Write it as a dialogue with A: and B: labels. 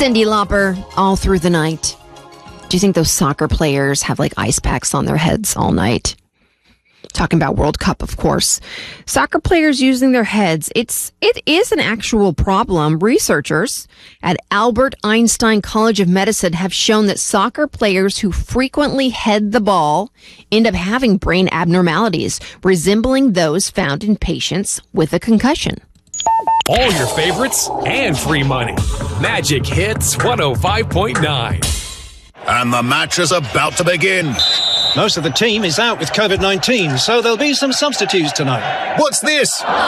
A: Cyndi Lauper, All Through the Night. Do you think those soccer players have like ice packs on their heads all night? Talking about World Cup, of course. Soccer players using their heads. It is an actual problem. Researchers at Albert Einstein College of Medicine have shown that soccer players who frequently head the ball end up having brain abnormalities resembling those found in patients with a concussion.
B: All your favorites and free money. Magic Hits 105.9.
C: And the match is about to begin.
D: Most of the team is out with COVID-19, so there'll be some substitutes tonight.
C: What's this?